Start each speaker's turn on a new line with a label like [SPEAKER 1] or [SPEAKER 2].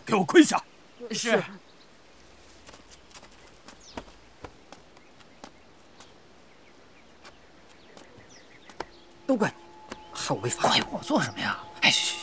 [SPEAKER 1] 给我跪下！
[SPEAKER 2] 是。
[SPEAKER 3] 都怪你，害我被罚。
[SPEAKER 2] 怪我做什么呀？哎，去。